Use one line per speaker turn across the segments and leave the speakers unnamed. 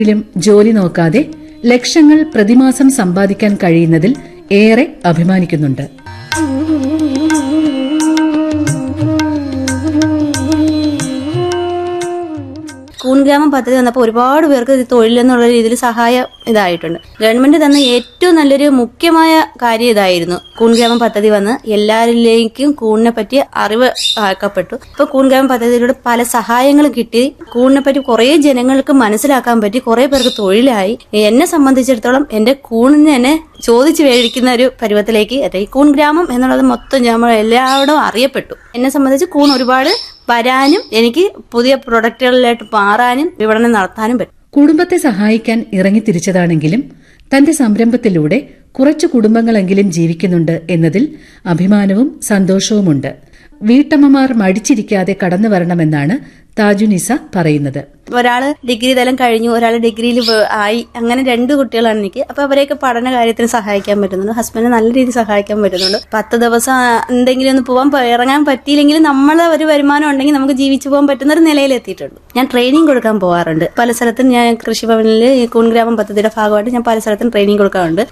ജോലി നോക്കാതെ ലക്ഷങ്ങൾ പ്രതിമാസം സമ്പാദിക്കാൻ കഴിയുന്നതിൽ ഏറെ അഭിമാനിക്കുന്നുണ്ട്.
കൂൺഗ്രാമം പദ്ധതി വന്നപ്പോൾ ഒരുപാട് പേർക്ക് തൊഴിലെന്നുള്ള രീതിയിൽ സഹായം ഇതായിട്ടുണ്ട്. ഗവൺമെന്റ് തന്ന ഏറ്റവും നല്ലൊരു മുഖ്യമായ കാര്യം ഇതായിരുന്നു. കൂൺഗ്രാമം പദ്ധതി വന്ന് എല്ലാവരിലേക്കും കൂണിനെ പറ്റി അറിവ് ആക്കപ്പെട്ടു. ഇപ്പൊ കൂൺഗ്രാമം പദ്ധതിയിലൂടെ പല സഹായങ്ങളും കിട്ടി. കൂണിനെ പറ്റി കുറെ ജനങ്ങൾക്ക് മനസ്സിലാക്കാൻ പറ്റി. കുറെ പേർക്ക് തൊഴിലായി. എന്നെ സംബന്ധിച്ചിടത്തോളം എന്റെ കൂണിനെ തന്നെ ചോദിച്ചു മേടിക്കുന്ന ഒരു പരുവത്തിലേക്ക് ഈ കൂൺഗ്രാമം എന്നുള്ളത് മൊത്തം നമ്മൾ എല്ലാവരും അറിയപ്പെട്ടു. എന്നെ സംബന്ധിച്ച് കൂൺ ഒരുപാട് വരാനും എനിക്ക് പുതിയ പ്രൊഡക്റ്റുകളിലായിട്ട് മാറാനും വിപണനം നടത്താനും പറ്റും.
കുടുംബത്തെ സഹായിക്കാൻ ഇറങ്ങിത്തിരിച്ചതാണെങ്കിലും തന്റെ സംരംഭത്തിലൂടെ കുറച്ചു കുടുംബങ്ങളെങ്കിലും ജീവിക്കുന്നുണ്ട് എന്നതിൽ അഭിമാനവും സന്തോഷവുമുണ്ട്. വീട്ടമ്മമാർ മടിച്ചിരിക്കാതെ കടന്നു വരണമെന്നാണ് താജുനിസ പറയുന്നത്.
ഒരാള് ഡിഗ്രി തലം കഴിഞ്ഞു, ഒരാള് ഡിഗ്രിയിൽ ആയി. അങ്ങനെ 2 കുട്ടികളാണ് എനിക്ക്. അപ്പൊ അവരെയൊക്കെ പഠന കാര്യത്തിന് സഹായിക്കാൻ പറ്റുന്നുണ്ട്. ഹസ്ബൻഡ് നല്ല രീതിയിൽ സഹായിക്കാൻ പറ്റുന്നുണ്ട്. 10 ദിവസം എന്തെങ്കിലും ഒന്ന് ഇറങ്ങാൻ പറ്റിയില്ലെങ്കിലും നമ്മളെ ഒരു വരുമാനം ഉണ്ടെങ്കിൽ നമുക്ക് ജീവിച്ചു പോകാൻ പറ്റുന്ന ഒരു നിലയിലെത്തിയിട്ടുണ്ട്. ഞാൻ ട്രെയിനിങ് കൊടുക്കാൻ പോകാറുണ്ട്. പല സ്ഥലത്തും ഞാൻ കൃഷിഭവനിൽ ഈ കൂൺഗ്രാമം പദ്ധതിയുടെ ഭാഗമായിട്ട് ഞാൻ പല സ്ഥലത്തും ട്രെയിനിങ് കൊടുക്കാറുണ്ട്.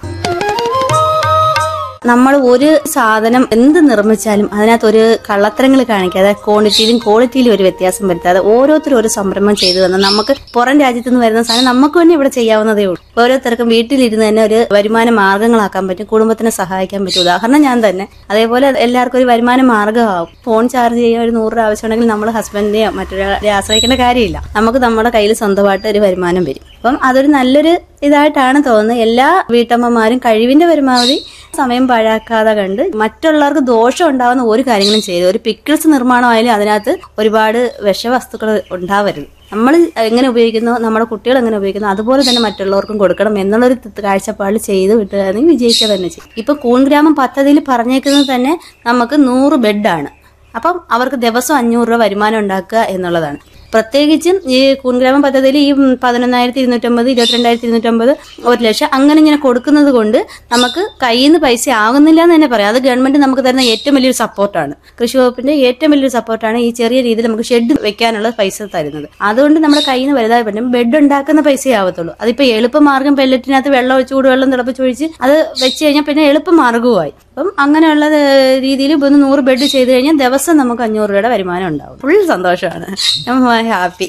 നമ്മൾ ഒരു സാധനം എന്ത് നിർമ്മിച്ചാലും അതിനകത്ത് ഒരു കള്ളത്തരങ്ങൾ കാണിക്കാതെ ക്വാണ്ടിറ്റിയിലും ക്വാളിറ്റിയിലും ഒരു വ്യത്യാസം വരുത്താതെ ഓരോരുത്തരും ഒരു സംരംഭം ചെയ്തു തന്നാൽ നമുക്ക് പുറം രാജ്യത്ത് നിന്ന് വരുന്ന സാധനം നമുക്ക് തന്നെ ഇവിടെ ചെയ്യാവുന്നതേ ഉള്ളൂ. ഓരോരുത്തർക്കും വീട്ടിലിരുന്ന് തന്നെ ഒരു വരുമാന മാർഗ്ഗങ്ങളാക്കാൻ പറ്റും. കുടുംബത്തിനെ സഹായിക്കാൻ പറ്റും. ഉദാഹരണം ഞാൻ തന്നെ. അതേപോലെ എല്ലാവർക്കും ഒരു വരുമാന മാർഗ്ഗമാകും. ഫോൺ ചാർജ് ചെയ്യാൻ ഒരു 100 രൂപ ആവശ്യമുണ്ടെങ്കിൽ നമ്മൾ ഹസ്ബൻഡിനെയോ മറ്റൊരാളെ ആശ്രയിക്കേണ്ട കാര്യമില്ല. നമുക്ക് നമ്മുടെ കയ്യിൽ സ്വന്തമായിട്ട് ഒരു വരുമാനം വരും. അപ്പം അതൊരു നല്ലൊരു ഇതായിട്ടാണ് തോന്നുന്നത്. എല്ലാ വീട്ടമ്മമാരും കഴിവിന്റെ പരമാവധി സമയം പാഴാക്കാതെ കണ്ട് മറ്റുള്ളവർക്ക് ദോഷം ഉണ്ടാവുന്ന ഒരു കാര്യങ്ങളും ചെയ്ത് ഒരു പിക്കിൾസ് നിർമ്മാണമായാലും അതിനകത്ത് ഒരുപാട് വിഷവസ്തുക്കൾ ഉണ്ടാവരുത്. നമ്മൾ എങ്ങനെ ഉപയോഗിക്കുന്നോ നമ്മുടെ കുട്ടികൾ എങ്ങനെ ഉപയോഗിക്കുന്നോ അതുപോലെ തന്നെ മറ്റുള്ളവർക്കും കൊടുക്കണം എന്നുള്ളൊരു കാഴ്ചപ്പാടിൽ ചെയ്ത് വിട്ടുകയാണെങ്കിൽ വിജയിക്കുക തന്നെ ചെയ്യും. ഇപ്പൊ കൂൺഗ്രാമം പദ്ധതിയിൽ പറഞ്ഞേക്കുന്നത് തന്നെ നമുക്ക് 100 ബെഡാണ്. അപ്പം അവർക്ക് ദിവസം 500 രൂപ വരുമാനം ഉണ്ടാക്കുക എന്നുള്ളതാണ്. പ്രത്യേകിച്ചും ഈ കൂൺഗ്രാമം പദ്ധതിയിൽ ഈ 11,250, 22,250, 1 ലക്ഷം അങ്ങനെ ഇങ്ങനെ കൊടുക്കുന്നത് കൊണ്ട് നമുക്ക് കയ്യിൽ നിന്ന് പൈസ ആകുന്നില്ല എന്ന് തന്നെ പറയാം. അത് ഗവൺമെന്റ് നമുക്ക് തരുന്ന ഏറ്റവും വലിയൊരു സപ്പോർട്ടാണ്. കൃഷി വകുപ്പിന്റെ ഏറ്റവും വലിയൊരു സപ്പോർട്ടാണ് ഈ ചെറിയ രീതിയിൽ നമുക്ക് ഷെഡ് വെക്കാനുള്ള പൈസ തരുന്നത്. അതുകൊണ്ട് നമ്മുടെ കയ്യിൽ നിന്ന് വലുതായി പറ്റും. ബെഡ് ഉണ്ടാക്കുന്ന പൈസയേ ആവത്തുള്ളൂ. അതിപ്പോ എളുപ്പമാർഗ്ഗം പെല്ലറ്റിനകത്ത് വെള്ളം ഒഴിച്ച് ചൂടുവെള്ളം തിളപ്പിച്ചൊഴിച്ച് അത് വെച്ച് കഴിഞ്ഞാൽ പിന്നെ എളുപ്പമാർഗ്ഗവുമായി. അപ്പം അങ്ങനെയുള്ള രീതിയിൽ ഇപ്പൊ 100 ബെഡ് ചെയ്ത് കഴിഞ്ഞാൽ ദിവസം നമുക്ക് 500 രൂപയുടെ വരുമാനം ഉണ്ടാവും. ഫുൾ സന്തോഷമാണ്. ഹാപ്പി.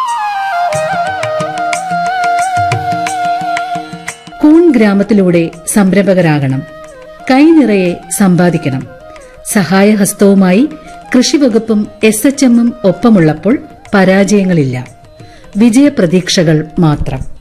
കൂൺ ഗ്രാമത്തിലൂടെ സംരംഭകരാകണം. കൈനിറയെ സമ്പാദിക്കണം. സഹായഹസ്തവുമായി കൃഷിവകുപ്പും SHM ഒപ്പമുള്ളപ്പോൾ പരാജയങ്ങളില്ല, വിജയപ്രതീക്ഷകൾ മാത്രം.